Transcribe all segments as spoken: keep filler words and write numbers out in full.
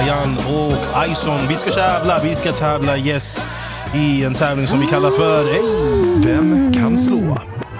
Ayan och Ison. Vi ska tävla, vi ska tävla, yes, i en tävling som vi kallar för hey. Vem kan slå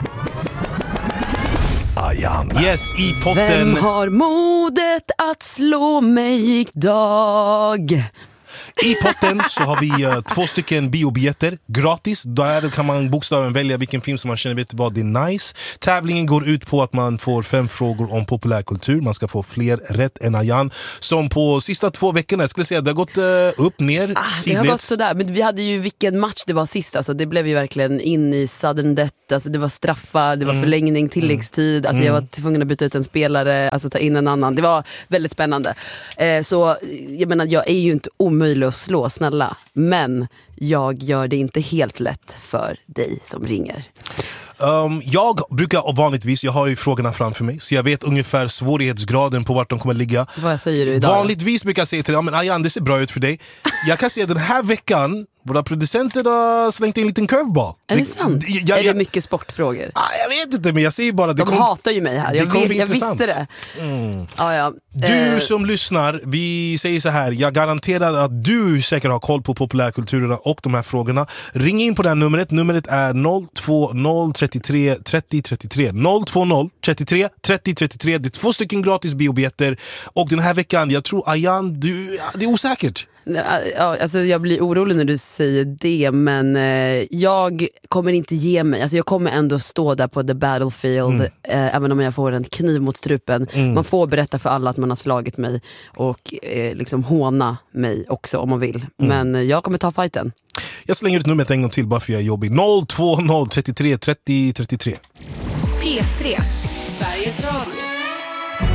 Ayan? Yes, i potten. Vem har modet att slå mig idag? I potten så har vi uh, två stycken biobiljetter gratis. Där kan man bokstaven välja vilken film som man känner vet vad det är nice. Tävlingen går ut på att man får fem frågor om populärkultur. Man ska få fler rätt än Ayan. Som på sista två veckorna, jag skulle säga, det har gått uh, upp, ner, ah, det har gått sådär, men vi hade ju vilken match det var sist, alltså, det blev ju verkligen in i sudden death, alltså, det var straffar, det var mm. förlängning, tilläggstid, alltså, mm. jag var tvungen att byta ut en spelare, alltså ta in en annan, det var väldigt spännande. eh, så jag menar, jag är ju inte omöjlig att slå, snälla, men jag gör det inte helt lätt för dig som ringer. Um, jag brukar vanligtvis, jag har ju frågorna framför mig, så jag vet ungefär svårighetsgraden på vart de kommer ligga. Vad säger du idag? Vanligtvis brukar jag säga till dig, ja, men Ayan, det ser bra ut för dig. Jag kan säga den här veckan, våra producenter har slängt in en liten curveball. Är det, det sant? Jag, jag, är det mycket sportfrågor? Jag vet inte, men jag säger bara... Det de kom, hatar ju mig här, jag, vet, jag visste det. Mm. Ah, ja. Du eh. som lyssnar, vi säger så här, jag garanterar att du säkert har koll på populärkulturerna och de här frågorna. Ring in på det här numret, numret är noll två noll trettiotre trettio trettiotre. noll två noll trettiotre trettio trettiotre. Det är två stycken gratis biobiljetter. Och den här veckan, jag tror Ayan, du, det är osäkert. Ja, alltså jag blir orolig när du säger det, men eh, jag kommer inte ge mig, alltså jag kommer ändå stå där på the battlefield, mm. eh, även om jag får en kniv mot strupen. Mm. Man får berätta för alla att man har slagit mig och eh, liksom håna mig också om man vill, mm. men jag kommer ta fighten. Jag slänger ut numret en gång till bara för jag är jobbig. noll två noll trettiotre trettio trettiotre. P tre, Sveriges Radio.